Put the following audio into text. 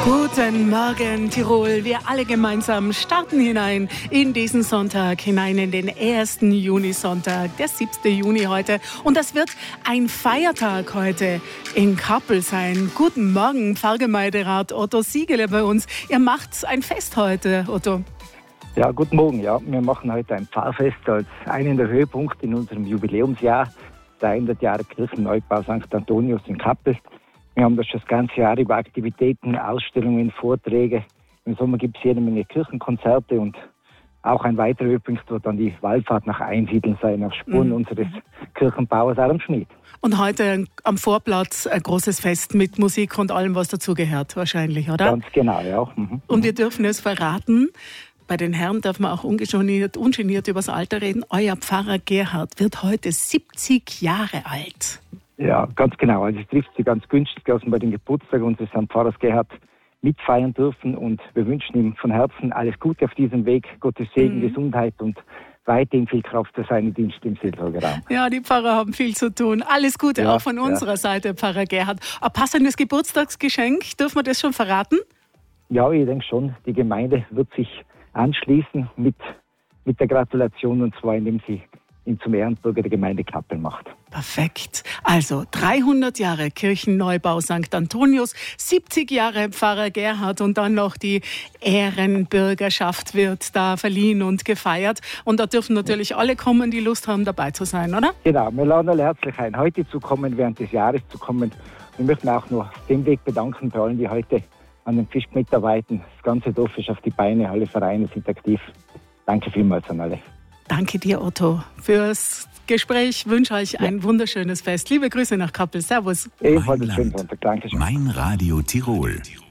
Guten Morgen, Tirol. Wir alle gemeinsam starten hinein in diesen Sonntag, hinein in den 1. Junisonntag, der 7. Juni heute. Und das wird ein Feiertag heute in Kappel sein. Guten Morgen, Pfarrgemeinderat Otto Siegele bei uns. Ihr macht ein Fest heute, Otto. Ja, guten Morgen. Ja, wir machen heute ein Pfarrfest als einen der Höhepunkte in unserem Jubiläumsjahr, 300 Jahre Kirchenneubau St. Antonius in Kappel. Wir haben das ganze Jahr über Aktivitäten, Ausstellungen, Vorträge. Im Sommer gibt es jede Menge Kirchenkonzerte und auch ein weiterer Höhepunkt wird dann die Wallfahrt nach Einsiedeln sein, auf Spuren unseres Kirchenbauers Adam Schmid. Und heute am Vorplatz ein großes Fest mit Musik und allem, was dazugehört, wahrscheinlich, oder? Ganz genau, ja. Und wir dürfen es verraten. Bei den Herren darf man auch ungeniert über das Alter reden. Euer Pfarrer Gerhard wird heute 70 Jahre alt. Ja, ganz genau. Also es trifft Sie ganz günstig, dass wir bei den Geburtstag unseres Herrn Pfarrers Gerhard mitfeiern dürfen. Und wir wünschen ihm von Herzen alles Gute auf diesem Weg, Gottes Segen, Gesundheit und weiterhin viel Kraft für seine Dienste im Seelsorgeraum. Ja, die Pfarrer haben viel zu tun. Alles Gute auch von unserer Seite, Pfarrer Gerhard. Ein passendes Geburtstagsgeschenk, dürfen wir das schon verraten? Ja, ich denke schon. Die Gemeinde wird sich anschließen mit der Gratulation, und zwar indem sie ihn zum Ehrenbürger der Gemeinde Kappel macht. Perfekt. Also 300 Jahre Kirchenneubau St. Antonius, 70 Jahre Pfarrer Gerhard und dann noch die Ehrenbürgerschaft wird da verliehen und gefeiert. Und da dürfen natürlich alle kommen, die Lust haben, dabei zu sein, oder? Genau, wir laden alle herzlich ein, heute zu kommen, während des Jahres zu kommen. Wir möchten auch nur auf dem Weg bedanken bei allen, die heute an dem Fisch mitarbeiten. Das ganze Dorf ist auf die Beine, alle Vereine sind aktiv. Danke vielmals an alle. Danke dir, Otto, fürs Gespräch. Ich wünsche euch ein wunderschönes Fest. Liebe Grüße nach Kappel. Servus. Ebenfalls einen schönen Sonntag. Dankeschön. Mein Radio Tirol.